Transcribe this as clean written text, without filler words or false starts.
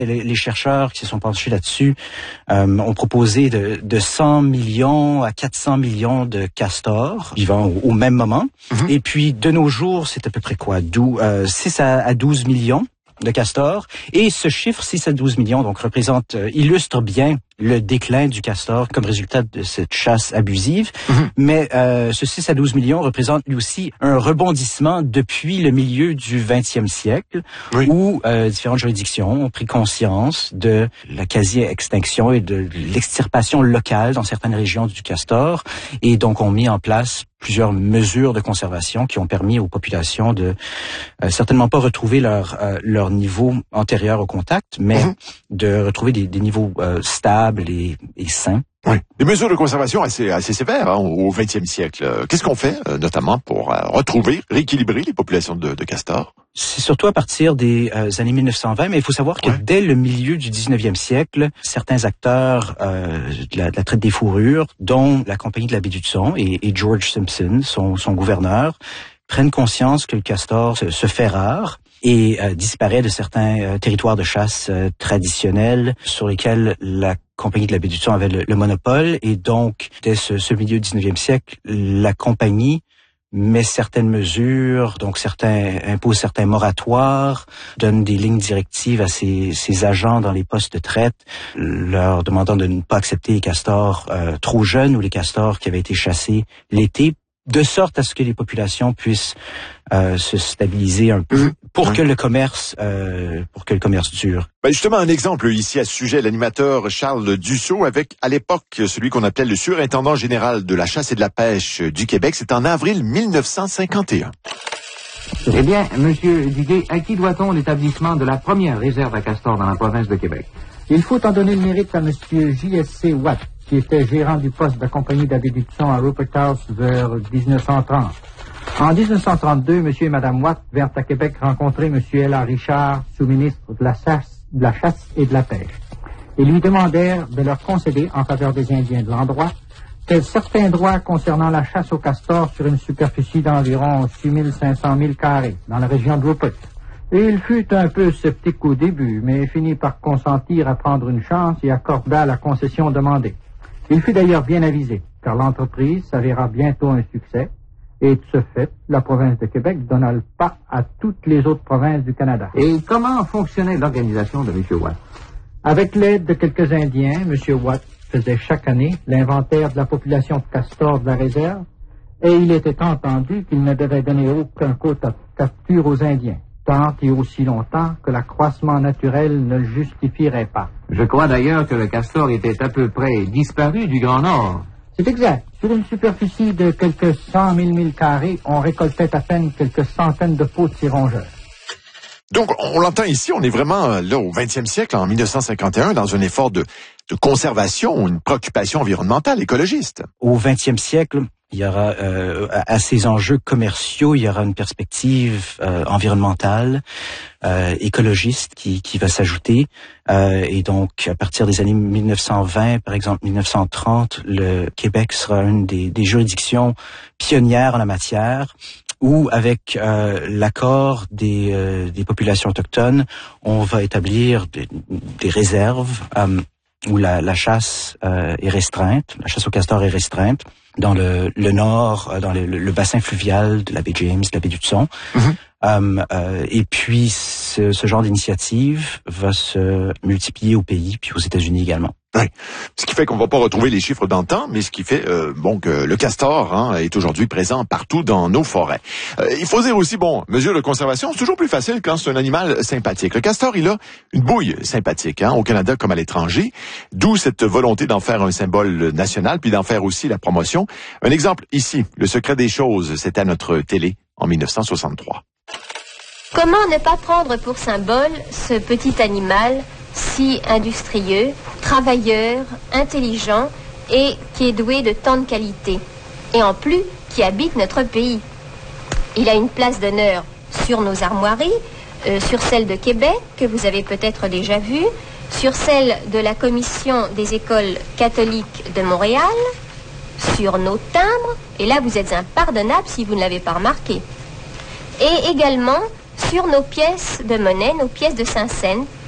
Les chercheurs qui se sont penchés là-dessus ont proposé de 100 millions à 400 millions de castors vivant au même moment. Et puis, de nos jours, c'est à peu près quoi? 6 à 12 millions de castors. Et ce chiffre, 6 à 12 millions, donc illustre bien le déclin du castor comme résultat de cette chasse abusive. Mais ce 6 à 12 millions représente lui aussi un rebondissement depuis le milieu du 20e siècle, où différentes juridictions ont pris conscience de la quasi-extinction et de l'extirpation locale dans certaines régions du castor, et donc ont mis en place plusieurs mesures de conservation qui ont permis aux populations de certainement pas retrouver leur niveau antérieur au contact, mais de retrouver des niveaux stables et sains. Oui. Des mesures de conservation assez sévères au XXe siècle. Qu'est-ce qu'on fait, notamment, pour rééquilibrer les populations de castors? C'est surtout à partir des années 1920, mais il faut savoir que dès le milieu du 19e siècle, certains acteurs de la traite des fourrures, dont la Compagnie de la baie d'Hudson et George Simpson, son gouverneur, prennent conscience que le castor se fait rare et disparaît de certains territoires de chasse traditionnels sur lesquels la Compagnie de la baie d'Hudson avait le monopole. Et donc, dès ce milieu du 19e siècle, la compagnie met certaines mesures, donc impose certains moratoires, donne des lignes directives à ses agents dans les postes de traite, leur demandant de ne pas accepter les castors trop jeunes ou les castors qui avaient été chassés l'été, de sorte à ce que les populations puissent se stabiliser un peu pour que le commerce dure. Ben justement, un exemple ici à ce sujet, l'animateur Charles Dussault avec, à l'époque, celui qu'on appelait le surintendant général de la chasse et de la pêche du Québec. C'est en avril 1951. Eh bien, Monsieur Duguay, à qui doit-on l'établissement de la première réserve à castors dans la province de Québec? Il faut en donner le mérite à Monsieur J.S.C. Watt, qui était gérant du poste de la Compagnie de la baie d'Hudson à Rupert House vers 1930. En 1932, M. et Mme Watt vinrent à Québec rencontrer M. L.A. Richard, sous-ministre de la chasse et de la pêche. Ils lui demandèrent de leur concéder, en faveur des Indiens de l'endroit, certains droits concernant la chasse au castor sur une superficie d'environ 6500 000 carrés dans la région de Rupert. Et il fut un peu sceptique au début, mais finit par consentir à prendre une chance et accorda la concession demandée. Il fut d'ailleurs bien avisé, car l'entreprise s'avéra bientôt un succès, et de ce fait, la province de Québec donna le pas à toutes les autres provinces du Canada. Et comment fonctionnait l'organisation de M. Watt? Avec l'aide de quelques Indiens, M. Watt faisait chaque année l'inventaire de la population de castors de la réserve, et il était entendu qu'il ne devait donner aucun quota de capture aux Indiens, tant et aussi longtemps que l'accroissement naturel ne le justifierait pas. Je crois d'ailleurs que le castor était à peu près disparu du Grand Nord. C'est exact. Sur une superficie de quelques 100 000 milles carrés, on récoltait à peine quelques centaines de pots de ces rongeurs. Donc, on l'entend ici, on est vraiment là au 20e siècle, en 1951, dans un effort de conservation, une préoccupation environnementale, écologiste. Au 20e siècle, il y aura à ces enjeux commerciaux, il y aura une perspective environnementale, écologiste qui va s'ajouter. Et donc, à partir des années 1920, par exemple 1930, le Québec sera une des juridictions pionnières en la matière, où avec l'accord des populations autochtones, on va établir des réserves où la chasse est restreinte, la chasse au castor est restreinte dans le nord, dans le bassin fluvial de la baie James, de la baie d'Hudson. Et puis, ce genre d'initiative va se multiplier au pays, puis aux États-Unis également. Oui. Ce qui fait qu'on va pas retrouver les chiffres d'antan, mais ce qui fait que le castor est aujourd'hui présent partout dans nos forêts. Il faut dire aussi, mesure de conservation, c'est toujours plus facile quand c'est un animal sympathique. Le castor, il a une bouille sympathique, au Canada comme à l'étranger, d'où cette volonté d'en faire un symbole national, puis d'en faire aussi la promotion. Un exemple ici, le secret des choses, c'était à notre télé en 1963. Comment ne pas prendre pour symbole ce petit animal si industrieux, travailleur, intelligent et qui est doué de tant de qualités, et en plus qui habite notre pays. Il a une place d'honneur sur nos armoiries, sur celle de Québec, que vous avez peut-être déjà vue, sur celle de la Commission des écoles catholiques de Montréal, sur nos timbres, et là vous êtes impardonnable si vous ne l'avez pas remarqué, et également sur nos pièces de monnaie, nos pièces de 5 cents,